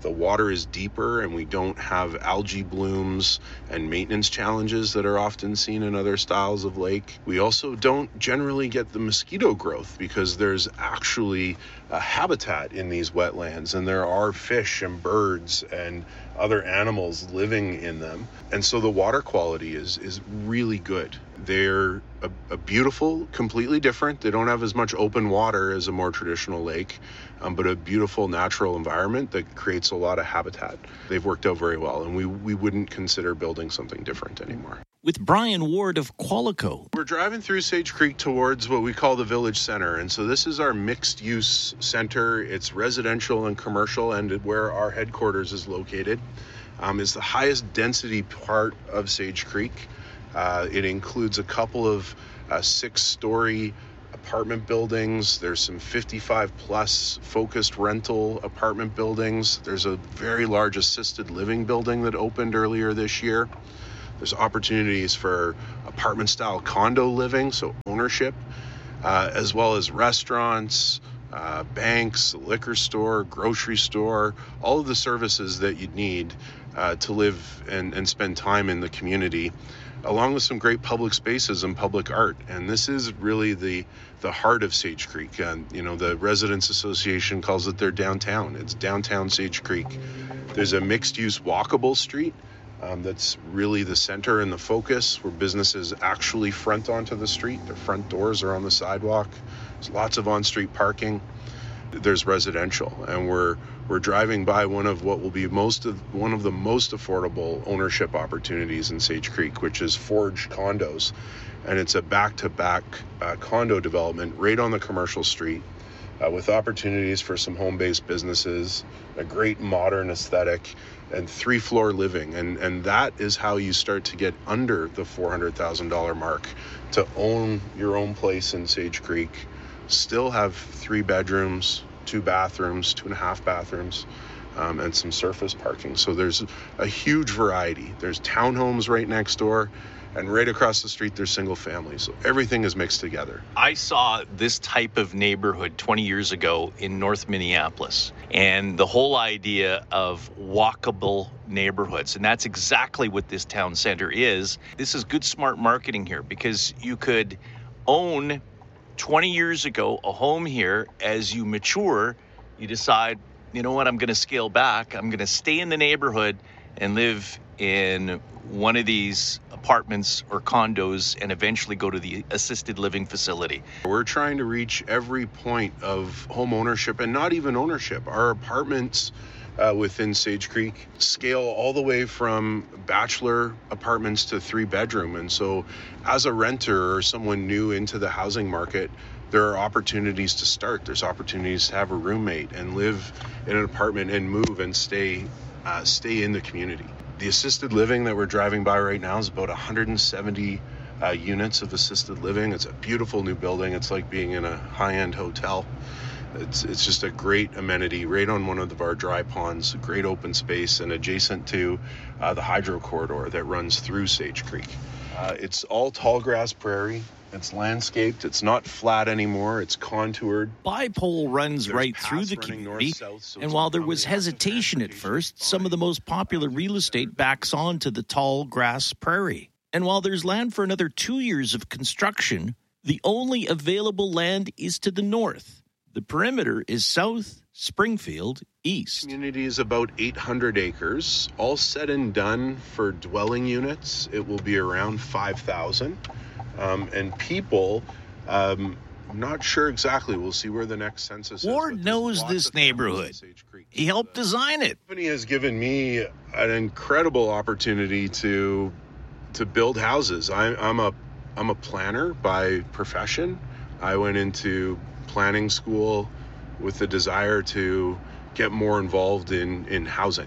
The water is deeper and we don't have algae blooms and maintenance challenges that are often seen in other styles of lake. We also don't generally get the mosquito growth because there's actually a habitat in these wetlands and there are fish and birds and other animals living in them. And so the water quality is is really good. They're a, a beautiful, completely different. They don't have as much open water as a more traditional lake, um, but a beautiful natural environment that creates a lot of habitat. They've worked out very well, and we, we wouldn't consider building something different anymore. With Brian Ward of Qualico. We're driving through Sage Creek towards what we call the Village Center. And so this is our mixed-use center. It's residential and commercial, and where our headquarters is located um, is the highest density part of Sage Creek. Uh, it includes a couple of uh, six-story apartment buildings. There's some fifty-five plus focused rental apartment buildings. There's a very large assisted living building that opened earlier this year. There's opportunities for apartment-style condo living, so ownership, uh, as well as restaurants, uh, banks, liquor store, grocery store, all of the services that you'd need uh, to live and, and spend time in the community, along with some great public spaces and public art. And this is really the the heart of Sage Creek. Uh, you know, the Residents Association calls it their downtown. It's downtown Sage Creek. There's a mixed-use walkable street um, that's really the center and the focus, where businesses actually front onto the street. Their front doors are on the sidewalk. There's lots of on-street parking. There's residential, and we're we're driving by one of what will be most of one of the most affordable ownership opportunities in Sage Creek, which is Forge Condos, and it's a back-to-back uh, condo development right on the commercial street, uh, with opportunities for some home-based businesses, a great modern aesthetic, and three-floor living, and and that is how you start to get under the four hundred thousand dollars mark to own your own place in Sage Creek. Still have three bedrooms, two bathrooms, two and a half bathrooms, um, and some surface parking. So there's a huge variety. There's townhomes right next door, and right across the street there's single families. So everything is mixed together. I saw this type of neighborhood twenty years ago in North Minneapolis, and the whole idea of walkable neighborhoods, and that's exactly what this town center is. This is good, smart marketing here, because you could own twenty years ago a home here. As you mature, you decide, you know what, I'm going to scale back. I'm going to stay in the neighborhood and live in one of these apartments or condos and eventually go to the assisted living facility. We're trying to reach every point of home ownership, and not even ownership. Our apartments Uh, within Sage Creek scale all the way from bachelor apartments to three bedroom. And so as a renter or someone new into the housing market, there are opportunities to start. There's opportunities to have a roommate and live in an apartment and move and stay uh, stay in the community. The assisted living that we're driving by right now is about one hundred seventy uh, units of assisted living. It's a beautiful new building. It's like being in a high-end hotel. It's it's just a great amenity right on one of our dry ponds, a great open space, and adjacent to uh, the hydro corridor that runs through Sage Creek. Uh, it's all tall grass prairie. It's landscaped. It's not flat anymore. It's contoured. Bi-pole runs There's right through the community, north, south, so and while there was hesitation at first, some of the most popular real estate backs onto the tall grass prairie. And while there's land for another two years of construction, the only available land is to the north. The perimeter is south, Springfield, east. The community is about eight hundred acres. All said and done for dwelling units, it will be around five thousand. Um, and people, um, I'm not sure exactly. We'll see where the next census Ward is. Ward knows this neighborhood. He helped design it. The company has given me an incredible opportunity to to build houses. I, I'm a I'm a planner by profession. I went into planning school with the desire to get more involved in, in housing.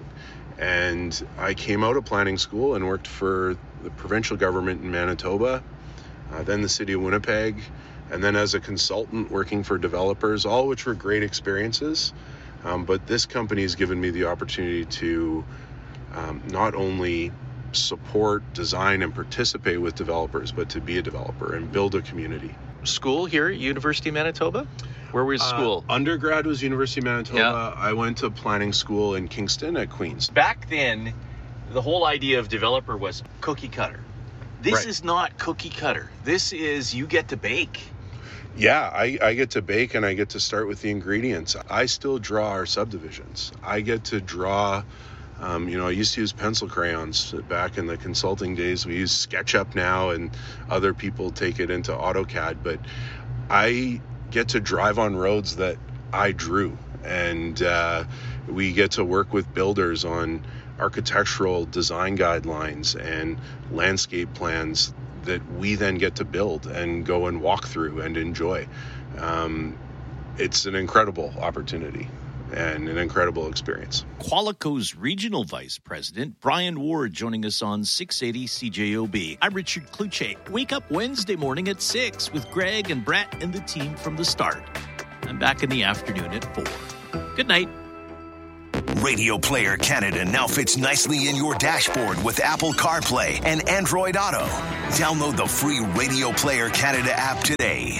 And I came out of planning school and worked for the provincial government in Manitoba, uh, then the city of Winnipeg, and then as a consultant working for developers, all which were great experiences. Um, but this company has given me the opportunity to um, not only support, design, and participate with developers, but to be a developer and build a community. school here at University of Manitoba? Where was school? Uh, undergrad was University of Manitoba. Yeah. I went to planning school in Kingston at Queen's. Back then, the whole idea of developer was cookie cutter. This right. is not cookie cutter. This is you get to bake. Yeah, I, I get to bake and I get to start with the ingredients. I still draw our subdivisions. I get to draw, um, you know, I used to use pencil crayons back in the consulting days. We use SketchUp now and other people take it into AutoCAD. But I get to drive on roads that I drew. And uh, we get to work with builders on architectural design guidelines and landscape plans that we then get to build and go and walk through and enjoy. Um, it's an incredible opportunity and an incredible experience. Qualico's Regional Vice President, Brian Ward, joining us on six eighty C J O B. I'm Richard Kluche. Wake up Wednesday morning at six with Greg and Brett and the team from the start. I'm back in the afternoon at four. Good night. Radio Player Canada now fits nicely in your dashboard with Apple CarPlay and Android Auto. Download the free Radio Player Canada app today.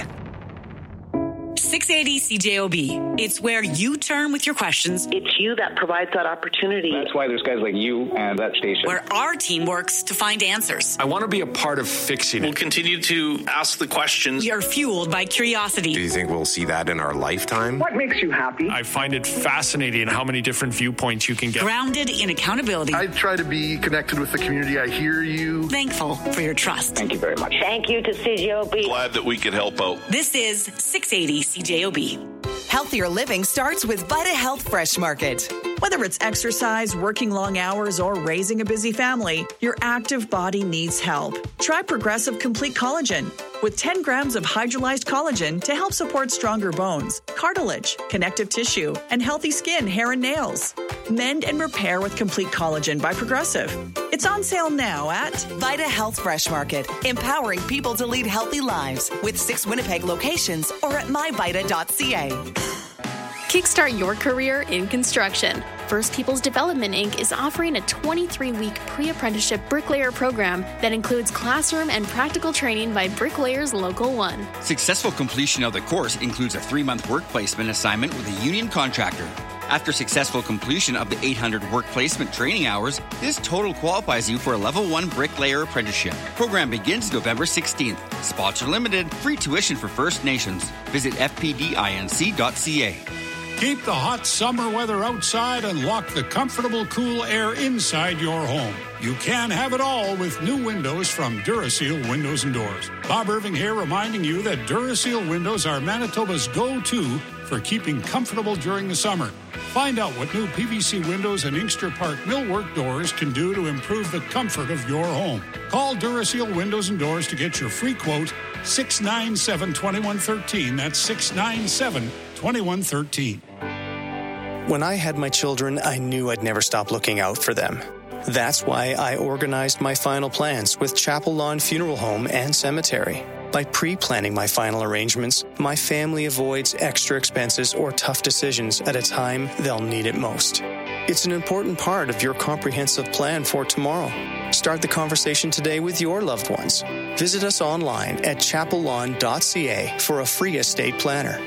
six eighty C J O B. It's where you turn with your questions. It's you that provides that opportunity. That's why there's guys like you and that station. Where our team works to find answers. I want to be a part of fixing it. We'll continue to ask the questions. You're fueled by curiosity. Do you think we'll see that in our lifetime? What makes you happy? I find it fascinating how many different viewpoints you can get. Grounded in accountability. I try to be connected with the community. I hear you. Thankful for your trust. Thank you very much. Thank you to C J O B. Glad that we could help out. This is six eighty C J O B. Healthier living starts with Vita Health Fresh Market. Whether it's exercise, working long hours, or raising a busy family, your active body needs help. Try Progressive Complete Collagen with ten grams of hydrolyzed collagen to help support stronger bones, cartilage, connective tissue, and healthy skin, hair, and nails. Mend and repair with Complete Collagen by Progressive. It's on sale now at Vita Health Fresh Market, empowering people to lead healthy lives with six Winnipeg locations or at my vita dot c a. Kickstart your career in construction. First Peoples Development Incorporated is offering a twenty-three week pre-apprenticeship bricklayer program that includes classroom and practical training by Bricklayers Local one. Successful completion of the course includes a three-month work placement assignment with a union contractor. After successful completion of the eight hundred work placement training hours, this total qualifies you for a level one bricklayer apprenticeship. Program begins November sixteenth. Spots are limited. Free tuition for First Nations. Visit f p d inc dot c a. Keep the hot summer weather outside and lock the comfortable, cool air inside your home. You can have it all with new windows from Duraseal Windows and Doors. Bob Irving here reminding you that Duraseal windows are Manitoba's go-to for keeping comfortable during the summer. Find out what new P V C windows and Inkster Park millwork doors can do to improve the comfort of your home. Call Duraseal Windows and Doors to get your free quote, six nine seven, two one one three. That's six nine seven, two one one three. When I had my children, I knew I'd never stop looking out for them. That's why I organized my final plans with Chapel Lawn Funeral Home and Cemetery. By pre-planning my final arrangements, my family avoids extra expenses or tough decisions at a time they'll need it most. It's an important part of your comprehensive plan for tomorrow. Start the conversation today with your loved ones. Visit us online at chapel lawn dot c a for a free estate planner.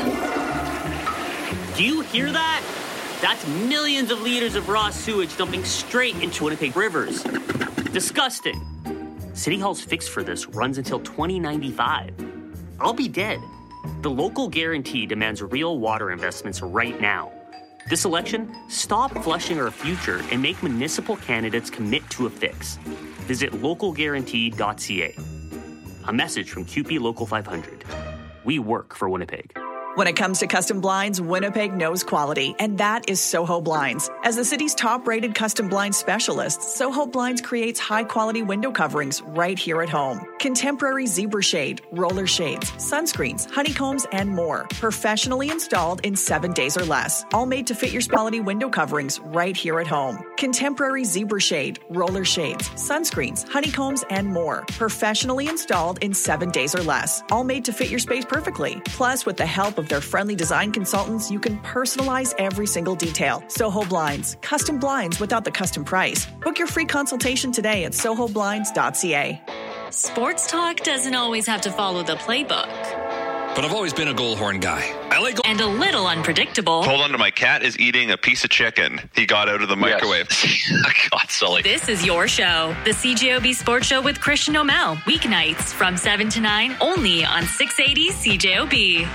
Do you hear that? That's millions of liters of raw sewage dumping straight into Winnipeg rivers. Disgusting. City Hall's fix for this runs until twenty ninety-five. I'll be dead. The local guarantee demands real water investments right now. This election, stop flushing our future and make municipal candidates commit to a fix. Visit local guarantee dot c a. A message from Q P Local five hundred. We work for Winnipeg. When it comes to custom blinds, Winnipeg knows quality, and that is Soho Blinds. As the city's top-rated custom blind specialist, Soho Blinds creates high-quality window coverings right here at home. Contemporary zebra shade, roller shades, sunscreens, honeycombs, and more. Professionally installed in seven days or less. All made to fit your quality window coverings right here at home. Contemporary zebra shade, roller shades, sunscreens, honeycombs, and more. Professionally installed in seven days or less. All made to fit your space perfectly. Plus, with the help of their friendly design consultants, you can personalize every single detail. Soho Blinds. Custom blinds without the custom price. Book your free consultation today at soho blinds dot c a. Sports talk doesn't always have to follow the playbook. But I've always been a goal horn guy. I like goal- And a little unpredictable. Hold on to my cat is eating a piece of chicken he got out of the microwave. Yes. God, Sully. This is your show, the C J O B Sports Show with Christian O'Mell. Weeknights from seven to nine, only on six eighty C J O B.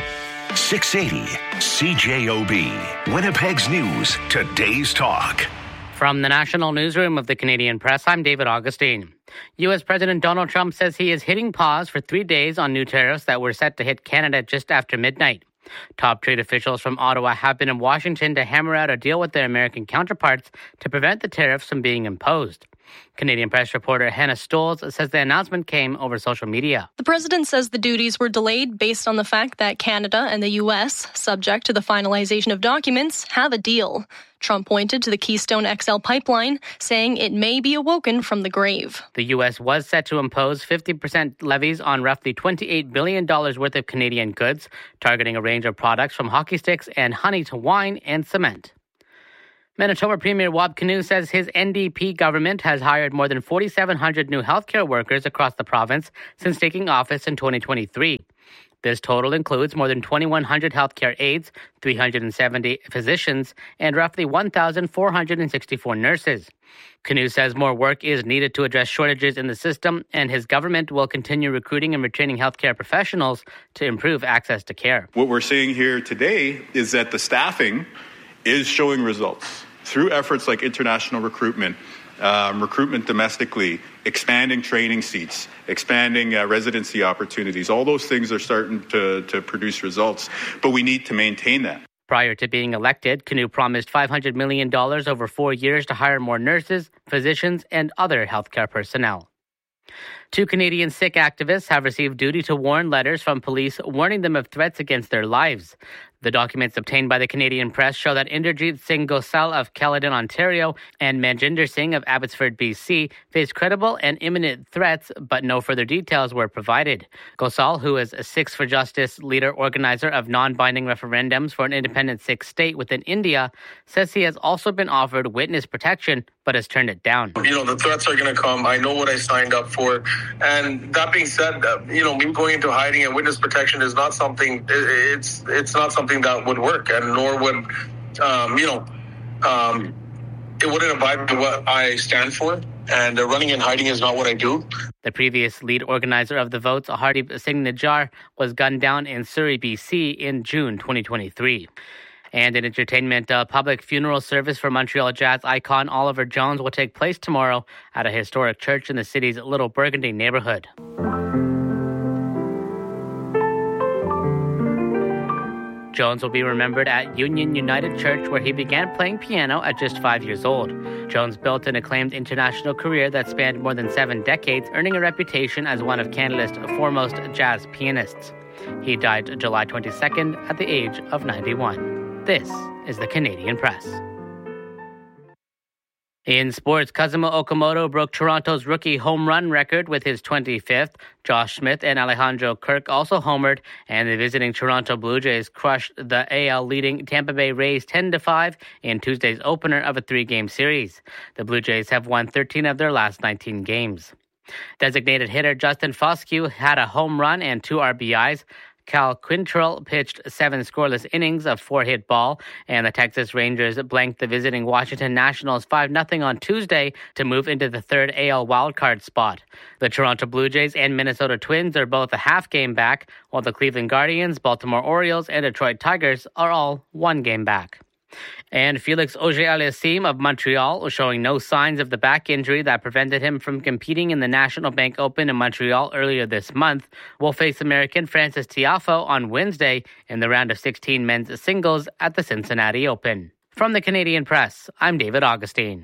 six eighty C J O B. Winnipeg's News, today's talk. From the National Newsroom of the Canadian Press, I'm David Augustine. U S. President Donald Trump says he is hitting pause for three days on new tariffs that were set to hit Canada just after midnight. Top trade officials from Ottawa have been in Washington to hammer out a deal with their American counterparts to prevent the tariffs from being imposed. Canadian Press reporter Hannah Stolz says the announcement came over social media. The president says the duties were delayed based on the fact that Canada and the U S, subject to the finalization of documents, have a deal. Trump pointed to the Keystone X L pipeline, saying it may be awoken from the grave. The U S was set to impose fifty percent levies on roughly twenty-eight billion dollars worth of Canadian goods, targeting a range of products from hockey sticks and honey to wine and cement. Manitoba Premier Wab Kinew says his N D P government has hired more than four thousand seven hundred new healthcare workers across the province since taking office in twenty twenty-three. This total includes more than twenty-one hundred healthcare aides, three hundred seventy physicians, and roughly one thousand four hundred sixty-four nurses. Kinew says more work is needed to address shortages in the system, and his government will continue recruiting and retraining healthcare professionals to improve access to care. What we're seeing here today is that the staffing is showing results through efforts like international recruitment, um, recruitment domestically, expanding training seats, expanding uh, residency opportunities. All those things are starting to, to produce results, but we need to maintain that. Prior to being elected, Kinew promised five hundred million dollars over four years to hire more nurses, physicians, and other healthcare personnel. Two Canadian Sikh activists have received duty to warn letters from police warning them of threats against their lives. The documents obtained by the Canadian Press show that Inderjeet Singh Gosal of Caledon, Ontario, and Manjinder Singh of Abbotsford, B C, faced credible and imminent threats, but no further details were provided. Gosal, who is a Sikhs for Justice leader organizer of non-binding referendums for an independent Sikh state within India, says he has also been offered witness protection, but has turned it down. You know, the threats are going to come. I know what I signed up for. And that being said, uh, you know, me going into hiding and witness protection is not something, it's it's not something that would work, and nor would, um, you know, um, it wouldn't abide by what I stand for, and uh, running and hiding is not what I do. The previous lead organizer of the votes, Hardeep Singh Nijjar, was gunned down in Surrey, B C in June twenty twenty-three. And in entertainment, a public funeral service for Montreal jazz icon Oliver Jones will take place tomorrow at a historic church in the city's Little Burgundy neighborhood. Jones will be remembered at Union United Church, where he began playing piano at just five years old. Jones built an acclaimed international career that spanned more than seven decades, earning a reputation as one of Canada's foremost jazz pianists. He died July twenty-second at the age of ninety-one. This is the Canadian Press. In sports, Kazuma Okamoto broke Toronto's rookie home run record with his twenty-fifth. Josh Smith and Alejandro Kirk also homered, and the visiting Toronto Blue Jays crushed the A L-leading Tampa Bay Rays ten to five in Tuesday's opener of a three-game series. The Blue Jays have won thirteen of their last nineteen games. Designated hitter Justin Foscue had a home run and two R B Is. Cal Quintrell pitched seven scoreless innings of four-hit ball, and the Texas Rangers blanked the visiting Washington Nationals five nothing on Tuesday to move into the third A L wildcard spot. The Toronto Blue Jays and Minnesota Twins are both a half game back, while the Cleveland Guardians, Baltimore Orioles, and Detroit Tigers are all one game back. And Felix Auger-Aliassime of Montreal was showing no signs of the back injury that prevented him from competing in the National Bank Open in Montreal earlier this month. Will face American Francis Tiafoe on Wednesday in the round of sixteen men's singles at the Cincinnati Open. From the Canadian Press, I'm David Augustine.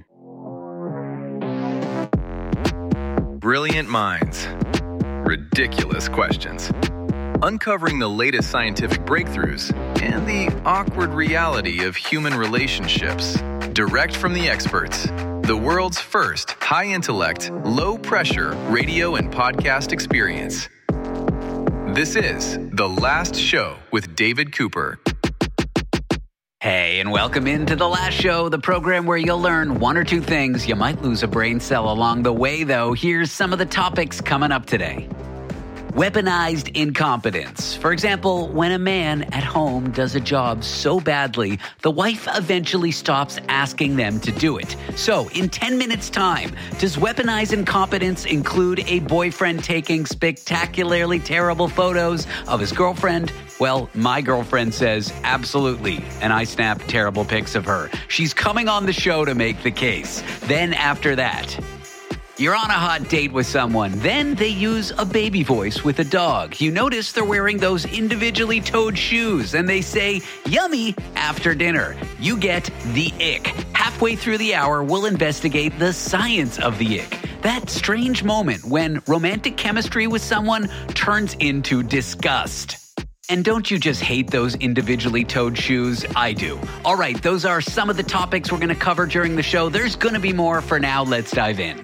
Brilliant minds. Ridiculous questions. Uncovering the latest scientific breakthroughs and the awkward reality of human relationships. Direct from the experts. The world's first high-intellect, low-pressure radio and podcast experience. This is The Last Show with David Cooper. Hey, and welcome into The Last Show, the program where you'll learn one or two things. You might lose a brain cell along the way, though. Here's some of the topics coming up today. Weaponized incompetence. For example, when a man at home does a job so badly, the wife eventually stops asking them to do it. So, in ten minutes' time, does weaponized incompetence include a boyfriend taking spectacularly terrible photos of his girlfriend? Well, my girlfriend says absolutely, and I snap terrible pics of her. She's coming on the show to make the case. Then after that, you're on a hot date with someone. Then they use a baby voice with a dog. You notice they're wearing those individually toed shoes, and they say, yummy, after dinner. You get the ick. Halfway through the hour, we'll investigate the science of the ick. That strange moment when romantic chemistry with someone turns into disgust. And don't you just hate those individually toed shoes? I do. All right, those are some of the topics we're going to cover during the show. There's going to be more. For now, let's dive in.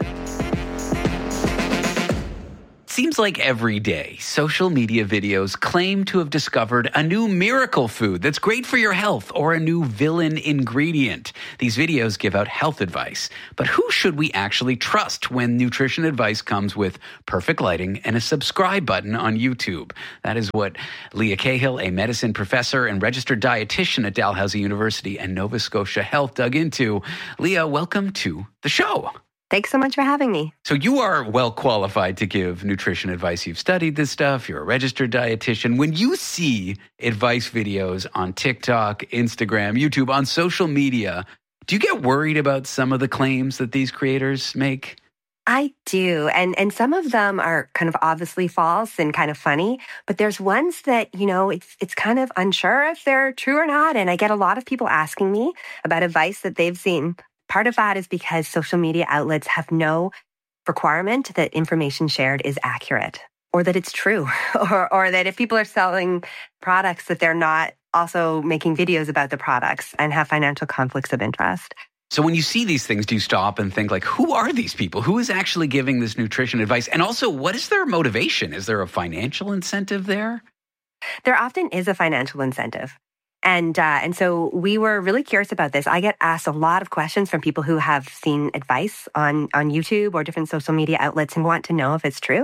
Seems like every day, social media videos claim to have discovered a new miracle food that's great for your health or a new villain ingredient. These videos give out health advice. But who should we actually trust when nutrition advice comes with perfect lighting and a subscribe button on YouTube? That is what Leah Cahill, a medicine professor and registered dietitian at Dalhousie University and Nova Scotia Health, dug into. Leah, welcome to the show. Thanks so much for having me. So you are well qualified to give nutrition advice. You've studied this stuff. You're a registered dietitian. When you see advice videos on TikTok, Instagram, YouTube, on social media, do you get worried about some of the claims that these creators make? I do. And and some of them are kind of obviously false and kind of funny. But there's ones that, you know, it's it's kind of unsure if they're true or not. And I get a lot of people asking me about advice that they've seen. Part of that is because social media outlets have no requirement that information shared is accurate or that it's true or, or that if people are selling products that they're not also making videos about the products and have financial conflicts of interest. So when you see these things, do you stop and think like, who are these people? Who is actually giving this nutrition advice? And also, what is their motivation? Is there a financial incentive there? There often is a financial incentive. And uh, and so we were really curious about this. I get asked a lot of questions from people who have seen advice on, on YouTube or different social media outlets and want to know if it's true.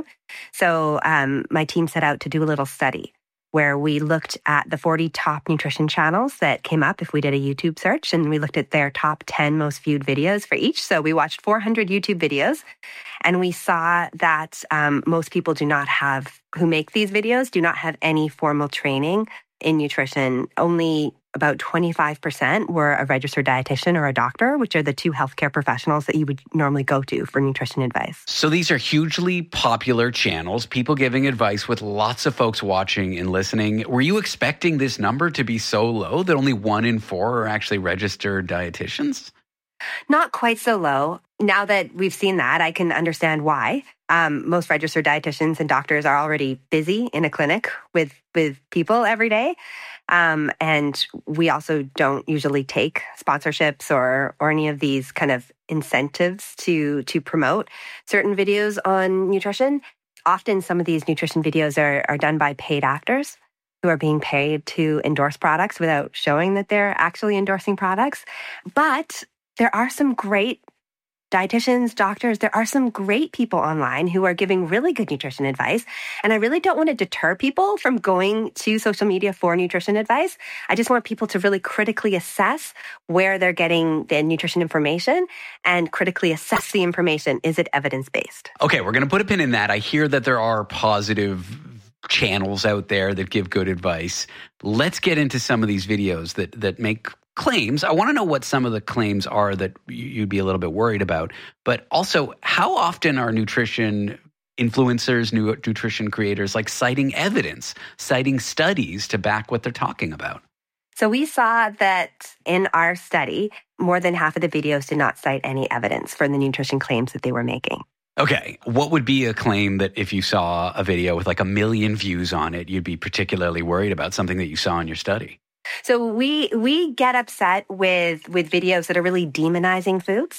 So um, my team set out to do a little study where we looked at the forty top nutrition channels that came up if we did a YouTube search, and we looked at their top ten most viewed videos for each. So we watched four hundred YouTube videos, and we saw that um, most people do not have, who make these videos, do not have any formal training in nutrition. Only about twenty-five percent were a registered dietitian or a doctor, which are the two healthcare professionals that you would normally go to for nutrition advice. So these are hugely popular channels, people giving advice with lots of folks watching and listening. Were you expecting this number to be so low that only one in four are actually registered dietitians? Not quite so low. Now that we've seen that, I can understand why. Um, most registered dietitians and doctors are already busy in a clinic with, with people every day. Um, and we also don't usually take sponsorships or, or any of these kind of incentives to, to promote certain videos on nutrition. Often some of these nutrition videos are, are done by paid actors who are being paid to endorse products without showing that they're actually endorsing products. But there are some great dietitians, doctors, there are some great people online who are giving really good nutrition advice. And I really don't want to deter people from going to social media for nutrition advice. I just want people to really critically assess where they're getting the nutrition information and critically assess the information. Is it evidence-based? Okay, we're going to put a pin in that. I hear that there are positive channels out there that give good advice. Let's get into some of these videos that that make claims. I want to know what some of the claims are that you'd be a little bit worried about, but also how often are nutrition influencers, new nutrition creators, like citing evidence, citing studies to back what they're talking about? So we saw that in our study, more than half of the videos did not cite any evidence for the nutrition claims that they were making. Okay. What would be a claim that if you saw a video with like a million views on it, you'd be particularly worried about, something that you saw in your study? So we we get upset with with videos that are really demonizing foods.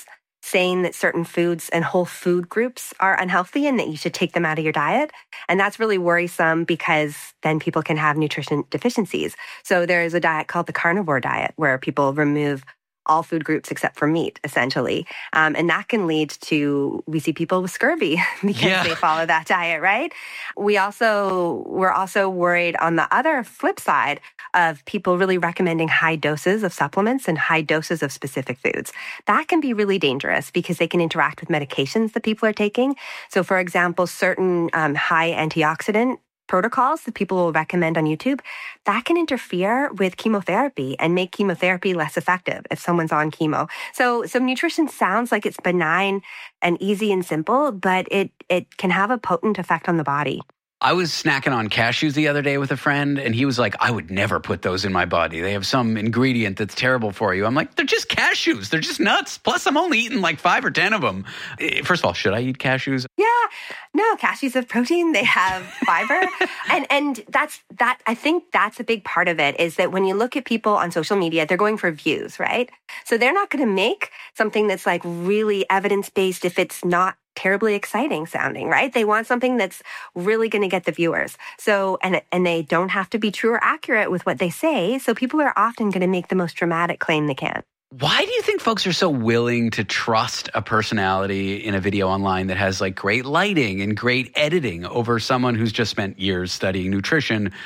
saying that certain foods and whole food groups are unhealthy and that you should take them out of your diet. And that's really worrisome because then people can have nutrition deficiencies. So there's a diet called the carnivore diet where people remove all food groups except for meat, essentially. Um, and that can lead to, we see people with scurvy because yeah. they follow that diet, right? We also, we're also worried on the other flip side of people really recommending high doses of supplements and high doses of specific foods. That can be really dangerous because they can interact with medications that people are taking. So for example, certain um, high antioxidant protocols that people will recommend on YouTube, that can interfere with chemotherapy and make chemotherapy less effective if someone's on chemo. So, so nutrition sounds like it's benign and easy and simple, but it, it can have a potent effect on the body. I was snacking on cashews the other day with a friend, and he was like, I would never put those in my body. They have some ingredient that's terrible for you. I'm like, they're just cashews. They're just nuts. Plus, I'm only eating like five or ten of them. First of all, should I eat cashews? Yeah. No, cashews have protein. They have fiber. and and that's that. I think that's a big part of it is that when you look at people on social media, they're going for views, right? So they're not going to make something that's like really evidence-based if it's not terribly exciting sounding, right? They want something that's really going to get the viewers. So, and and they don't have to be true or accurate with what they say. So people are often going to make the most dramatic claim they can. Why do you think folks are so willing to trust a personality in a video online that has like great lighting and great editing over someone who's just spent years studying nutrition